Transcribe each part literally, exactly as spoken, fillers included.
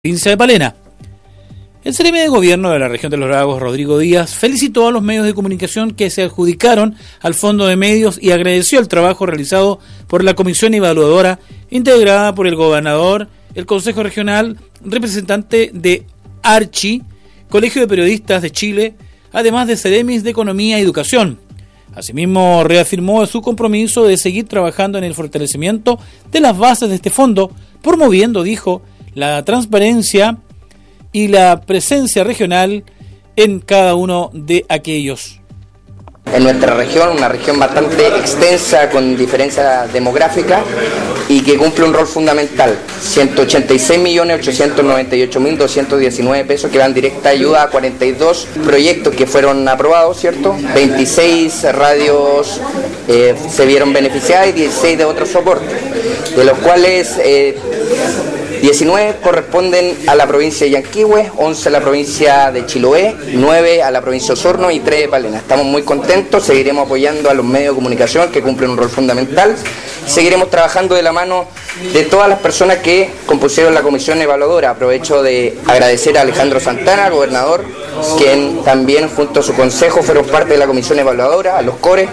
Provincia de Palena. El Seremi de Gobierno de la región de los Lagos, Rodrigo Díaz, felicitó a los medios de comunicación que se adjudicaron al Fondo de Medios y agradeció el trabajo realizado por la comisión evaluadora integrada por el gobernador, el Consejo Regional, representante de Archi, Colegio de Periodistas de Chile, además de Seremis de Economía y Educación. Asimismo, reafirmó su compromiso de seguir trabajando en el fortalecimiento de las bases de este fondo, promoviendo, dijo, la transparencia y la presencia regional en cada uno de aquellos. En nuestra región, una región bastante extensa con diferencia demográfica y que cumple un rol fundamental, ciento ochenta y seis millones ochocientos noventa y ocho mil doscientos diecinueve pesos que van directa ayuda a cuarenta y dos proyectos que fueron aprobados, ¿cierto? veintiséis radios eh, se vieron beneficiadas y dieciséis de otros soportes, de los cuales eh, diecinueve corresponden a la provincia de Yanquihue, once a la provincia de Chiloé, nueve a la provincia de Osorno y tres de Palena. Estamos muy contentos, seguiremos apoyando a los medios de comunicación que cumplen un rol fundamental, seguiremos trabajando de la mano de todas las personas que compusieron la comisión evaluadora. Aprovecho de agradecer a Alejandro Santana, gobernador, quien también junto a su consejo fueron parte de la comisión evaluadora, a los CORE,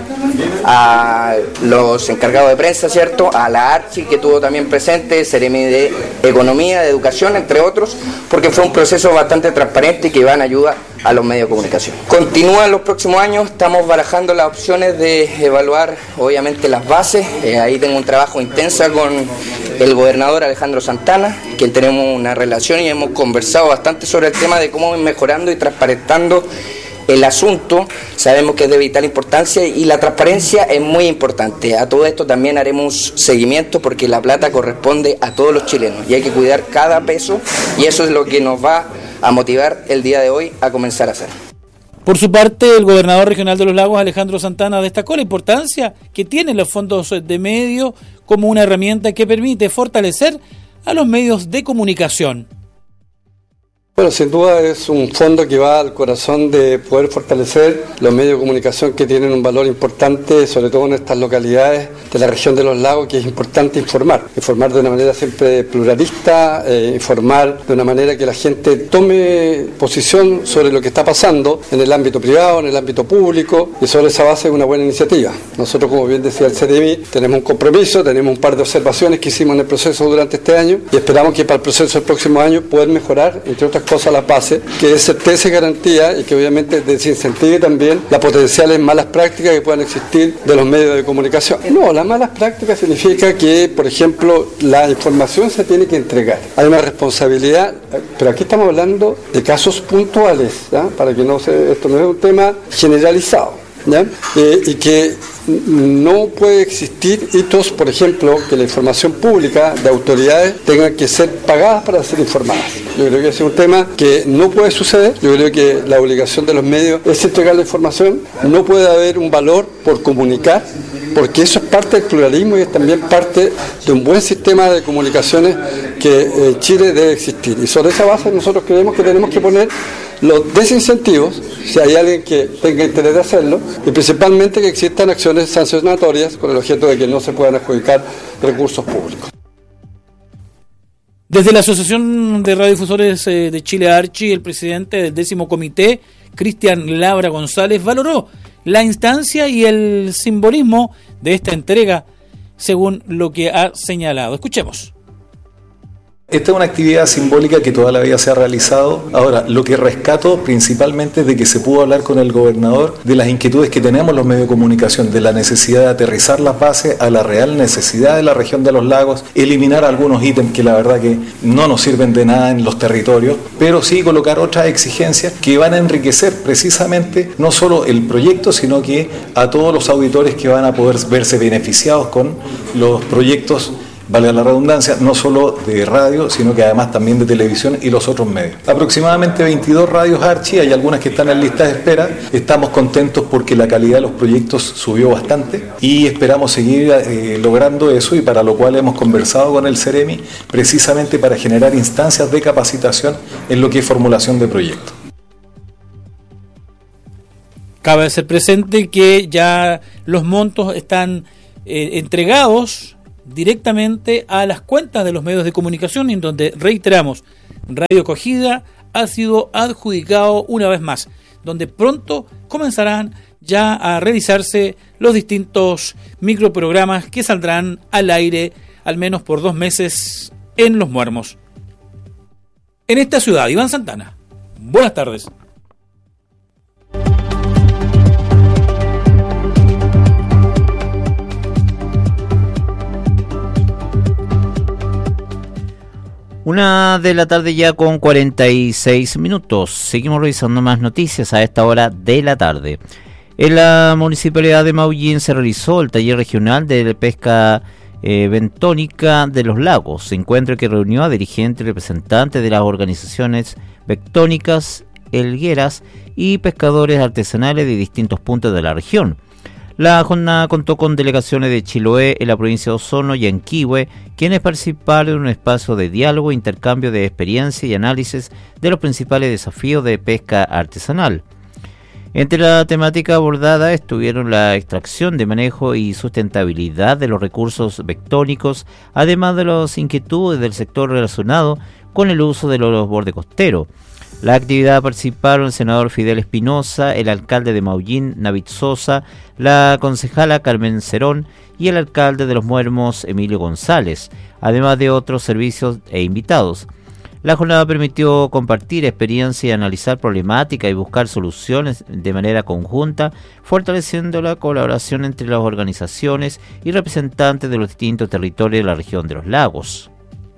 a los encargados de prensa, ¿cierto? A la Archi, que tuvo también presente, Seremi de Economía, de Educación, entre otros, porque fue un proceso bastante transparente y que va en ayuda a los medios de comunicación. Continúa en los próximos años, estamos barajando las opciones de evaluar obviamente las bases, eh, ahí tengo un trabajo intenso con el gobernador Alejandro Santana, quien tenemos una relación y hemos conversado bastante sobre el tema de cómo ir mejorando y transparentando el asunto. Sabemos que es de vital importancia y la transparencia es muy importante. A todo esto también haremos seguimiento porque la plata corresponde a todos los chilenos y hay que cuidar cada peso y eso es lo que nos va a motivar el día de hoy a comenzar a hacer. Por su parte, el gobernador regional de los Lagos, Alejandro Santana, destacó la importancia que tienen los fondos de medios como una herramienta que permite fortalecer a los medios de comunicación. Bueno, sin duda es un fondo que va al corazón de poder fortalecer los medios de comunicación que tienen un valor importante, sobre todo en estas localidades de la región de los lagos, que es importante informar, informar de una manera siempre pluralista, eh, informar de una manera que la gente tome posición sobre lo que está pasando en el ámbito privado, en el ámbito público, y sobre esa base es una buena iniciativa. Nosotros, como bien decía el Seremi, tenemos un compromiso, tenemos un par de observaciones que hicimos en el proceso durante este año y esperamos que para el proceso del próximo año poder mejorar, entre otras cosas, la base, que es certeza y garantía y que obviamente desincentive también las potenciales malas prácticas que puedan existir de los medios de comunicación. No, las malas prácticas significa que, por ejemplo, la información se tiene que entregar. Hay una responsabilidad, pero aquí estamos hablando de casos puntuales, ¿ya? Para que no se, esto no es un tema generalizado, ¿ya? Eh, y que no puede existir hitos, por ejemplo, que la información pública de autoridades tenga que ser pagadas para ser informadas. Yo creo que ese es un tema que no puede suceder. Yo creo que la obligación de los medios es entregar la información. No puede haber un valor por comunicar, porque eso es parte del pluralismo y es también parte de un buen sistema de comunicaciones que eh, Chile debe existir. Y sobre esa base nosotros creemos que tenemos que poner los desincentivos, si hay alguien que tenga interés de hacerlo, y principalmente que existan acciones sancionatorias con el objeto de que no se puedan adjudicar recursos públicos. Desde la Asociación de Radiodifusores de Chile, Archi, el presidente del décimo comité, Cristian Labra González, valoró la instancia y el simbolismo de esta entrega, según lo que ha señalado. Escuchemos. Esta es una actividad simbólica que toda la vida se ha realizado. Ahora, lo que rescato principalmente es de que se pudo hablar con el gobernador de las inquietudes que tenemos los medios de comunicación, de la necesidad de aterrizar las bases a la real necesidad de la región de los lagos, eliminar algunos ítems que la verdad que no nos sirven de nada en los territorios, pero sí colocar otras exigencias que van a enriquecer precisamente no solo el proyecto, sino que a todos los auditores que van a poder verse beneficiados con los proyectos, valga la redundancia, no solo de radio, sino que además también de televisión y los otros medios. Aproximadamente veintidós radios Archi, hay algunas que están en lista de espera. Estamos contentos porque la calidad de los proyectos subió bastante y esperamos seguir eh, logrando eso, y para lo cual hemos conversado con el Seremi precisamente para generar instancias de capacitación en lo que es formulación de proyectos. Cabe hacer presente que ya los montos están eh, entregados directamente a las cuentas de los medios de comunicación, en donde reiteramos Radio Acogida ha sido adjudicado una vez más, donde pronto comenzarán ya a realizarse los distintos microprogramas que saldrán al aire al menos por dos meses en Los Muermos. En esta ciudad, Iván Santana. Buenas tardes. Una de la tarde ya con cuarenta y seis minutos. Seguimos revisando más noticias a esta hora de la tarde. En la Municipalidad de Maullín se realizó el taller regional de pesca eh, bentónica de los lagos, encuentro que reunió a dirigentes y representantes de las organizaciones bentónicas, helgueras y pescadores artesanales de distintos puntos de la región. La jornada contó con delegaciones de Chiloé en la provincia de Osorno y Yanquihue, quienes participaron en un espacio de diálogo e intercambio de experiencia y análisis de los principales desafíos de pesca artesanal. Entre la temática abordada estuvieron la extracción de manejo y sustentabilidad de los recursos bentónicos, además de las inquietudes del sector relacionado con el uso de los bordes costeros. La actividad participaron el senador Fidel Espinosa, el alcalde de Maullín, Navid Sosa, la concejala Carmen Cerón y el alcalde de Los Muermos, Emilio González, además de otros servicios e invitados. La jornada permitió compartir experiencia y analizar problemáticas y buscar soluciones de manera conjunta, fortaleciendo la colaboración entre las organizaciones y representantes de los distintos territorios de la región de los lagos.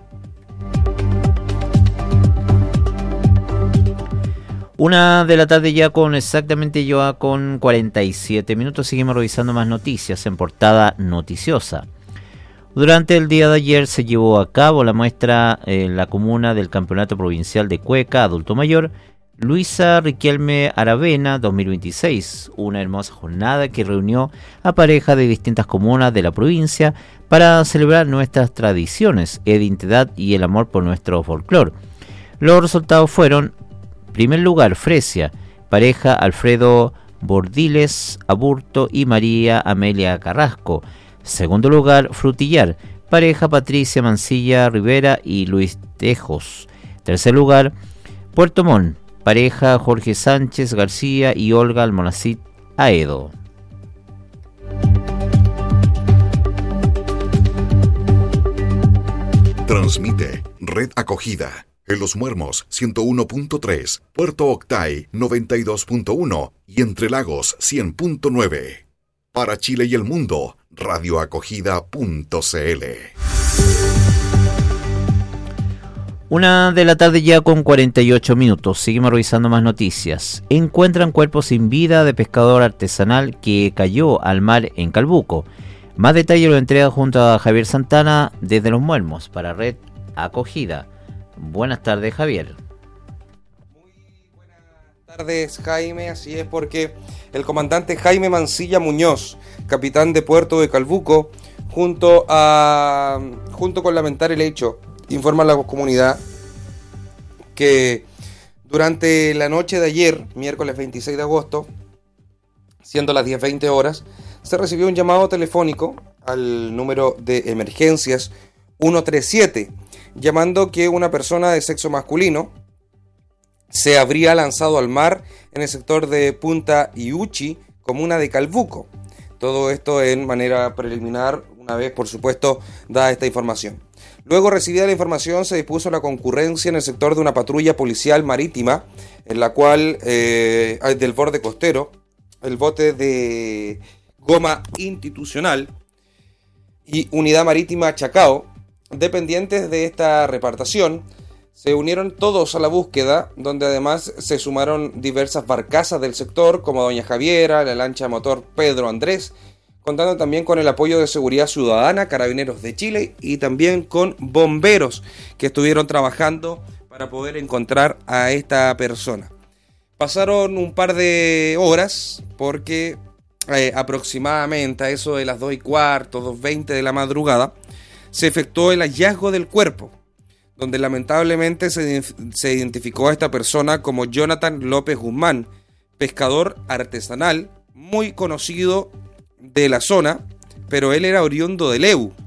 Una de la tarde ya con exactamente ya con cuarenta y siete minutos. Seguimos revisando más noticias en portada noticiosa. Durante el día de ayer se llevó a cabo la muestra en la comuna del Campeonato Provincial de Cueca Adulto Mayor Luisa Riquelme Aravena dos mil veintiséis, una hermosa jornada que reunió a parejas de distintas comunas de la provincia para celebrar nuestras tradiciones, identidad y el amor por nuestro folclore. Los resultados fueron: primer lugar, Fresia, pareja Alfredo Bordiles Aburto y María Amelia Carrasco. Segundo lugar, Frutillar, pareja Patricia Mancilla Rivera y Luis Tejos. Tercer lugar, Puerto Montt, pareja Jorge Sánchez García y Olga Almonacid Aedo. Transmite Red Acogida en Los Muermos ciento uno punto tres, Puerto Octay noventa y dos punto uno y Entre Lagos cien punto nueve. Para Chile y el mundo, radioacogida punto cl. Una de la tarde ya con cuarenta y ocho minutos. Seguimos revisando más noticias. Encuentran cuerpo sin vida de pescador artesanal que cayó al mar en Calbuco. Más detalle lo entrega junto a Javier Santana desde Los Muermos para Red Acogida. Buenas tardes, Javier. Tardes, Jaime, así es, porque el comandante Jaime Mancilla Muñoz, capitán de Puerto de Calbuco, junto a junto con lamentar el hecho, informa a la comunidad que durante la noche de ayer, miércoles veintiséis de agosto, siendo las diez veinte horas, se recibió un llamado telefónico al número de emergencias ciento treinta y siete, llamando que una persona de sexo masculino se habría lanzado al mar en el sector de Punta Iuchi, comuna de Calbuco. Todo esto en manera preliminar, una vez, por supuesto, dada esta información. Luego, recibida la información, se dispuso la concurrencia en el sector de una patrulla policial marítima, en la cual, eh, del borde costero, el bote de goma institucional y unidad marítima Chacao, dependientes de esta repartación, se unieron todos a la búsqueda, donde además se sumaron diversas barcazas del sector, como Doña Javiera, la lancha de motor Pedro Andrés, contando también con el apoyo de Seguridad Ciudadana, Carabineros de Chile y también con bomberos que estuvieron trabajando para poder encontrar a esta persona. Pasaron un par de horas porque eh, aproximadamente a eso de las dos y cuarto, dos veinte de la madrugada, se efectuó el hallazgo del cuerpo, donde lamentablemente se, se identificó a esta persona como Jonathan López Guzmán, pescador artesanal, muy conocido de la zona, pero él era oriundo de Leu.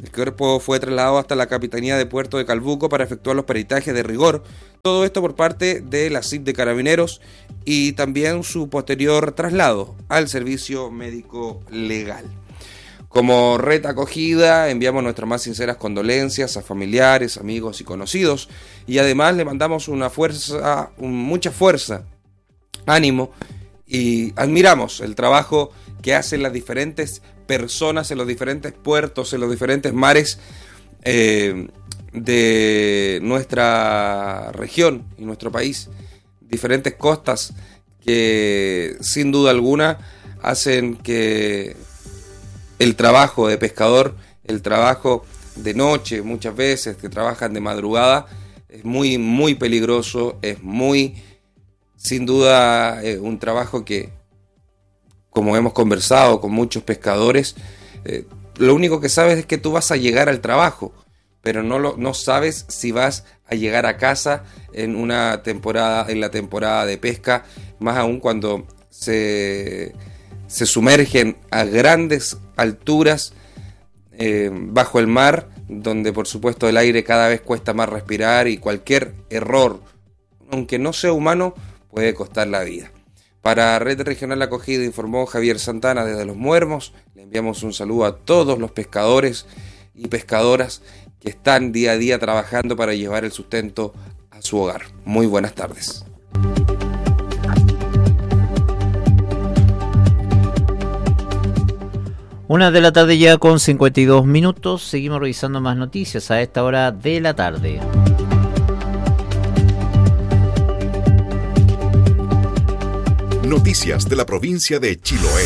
El cuerpo fue trasladado hasta la Capitanía de Puerto de Calbuco para efectuar los peritajes de rigor. Todo esto por parte de la C I D de Carabineros y también su posterior traslado al servicio médico legal. Como Red Acogida, enviamos nuestras más sinceras condolencias a familiares, amigos y conocidos, y además le mandamos una fuerza, un, mucha fuerza, ánimo, y admiramos el trabajo que hacen las diferentes personas en los diferentes puertos, en los diferentes mares eh, de nuestra región y nuestro país, diferentes costas que sin duda alguna hacen que el trabajo de pescador, el trabajo de noche muchas veces, que trabajan de madrugada, es muy, muy peligroso, es muy, sin duda, eh, un trabajo que, como hemos conversado con muchos pescadores, eh, lo único que sabes es que tú vas a llegar al trabajo, pero no, lo, no sabes si vas a llegar a casa en una temporada, en la temporada de pesca, más aún cuando se... se sumergen a grandes alturas eh, bajo el mar, donde por supuesto el aire cada vez cuesta más respirar y cualquier error, aunque no sea humano, puede costar la vida. Para Red Regional Acogida informó Javier Santana desde Los Muermos. Le enviamos un saludo a todos los pescadores y pescadoras que están día a día trabajando para llevar el sustento a su hogar. Muy buenas tardes. Una de la tarde ya con cincuenta y dos minutos. Seguimos revisando más noticias a esta hora de la tarde. Noticias de la provincia de Chiloé.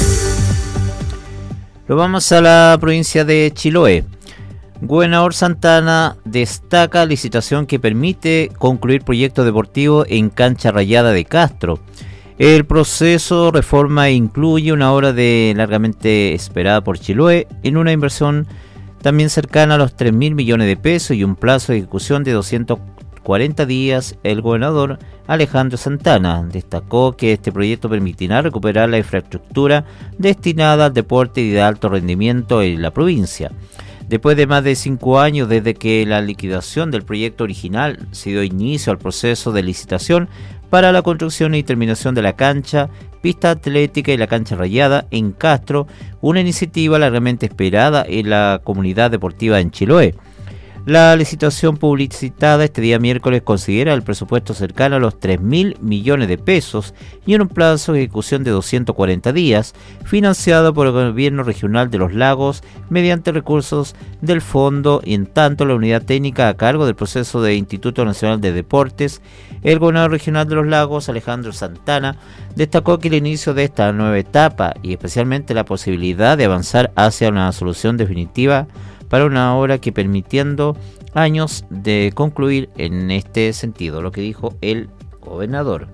Lo vamos a la provincia de Chiloé. Gobernador Santana destaca licitación que permite concluir proyecto deportivo en cancha rayada de Castro. El proceso reforma incluye una obra de largamente esperada por Chiloé en una inversión también cercana a los tres mil millones de pesos y un plazo de ejecución de doscientos cuarenta días. El gobernador Alejandro Santana destacó que este proyecto permitirá recuperar la infraestructura destinada al deporte y de alto rendimiento en la provincia. Después de más de cinco años desde que la liquidación del proyecto original se dio inicio al proceso de licitación para la construcción y terminación de la cancha, pista atlética y la cancha rayada en Castro, una iniciativa largamente esperada en la comunidad deportiva en Chiloé. La licitación publicitada este día miércoles considera el presupuesto cercano a los tres mil millones de pesos y en un plazo de ejecución de doscientos cuarenta días, financiado por el gobierno regional de Los Lagos mediante recursos del fondo, y en tanto la unidad técnica a cargo del proceso de Instituto Nacional de Deportes. El gobernador regional de Los Lagos, Alejandro Santana, destacó que el inicio de esta nueva etapa y especialmente la posibilidad de avanzar hacia una solución definitiva para una obra que permitiendo años de concluir en este sentido, lo que dijo el gobernador.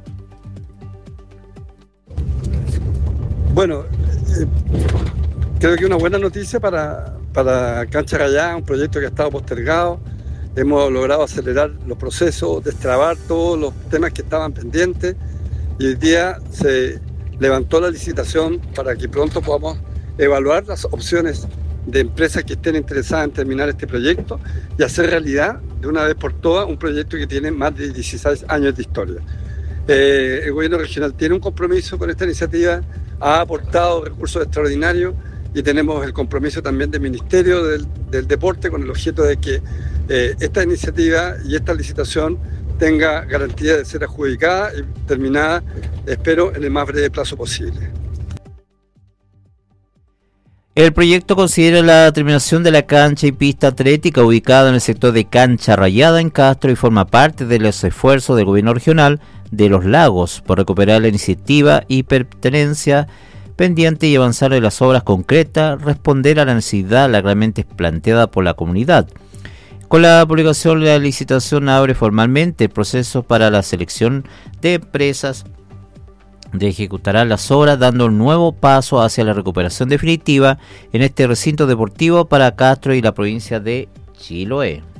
Bueno, eh, creo que una buena noticia para, para Cancha Rayada, un proyecto que ha estado postergado. Hemos logrado acelerar los procesos, destrabar todos los temas que estaban pendientes y hoy día se levantó la licitación para que pronto podamos evaluar las opciones de empresas que estén interesadas en terminar este proyecto y hacer realidad de una vez por todas un proyecto que tiene más de dieciséis años de historia. Eh, el gobierno regional tiene un compromiso con esta iniciativa, ha aportado recursos extraordinarios y tenemos el compromiso también del Ministerio del, del Deporte con el objeto de que eh, esta iniciativa y esta licitación tenga garantía de ser adjudicada y terminada, espero, en el más breve plazo posible. El proyecto considera la terminación de la cancha y pista atlética ubicada en el sector de Cancha Rayada en Castro y forma parte de los esfuerzos del gobierno regional de Los Lagos por recuperar la iniciativa y pertenencia pendiente y avanzar en las obras concretas, responder a la necesidad largamente planteada por la comunidad. Con la publicación de la licitación abre formalmente el proceso para la selección de empresas de ejecutará las obras, dando un nuevo paso hacia la recuperación definitiva en este recinto deportivo para Castro y la provincia de Chiloé.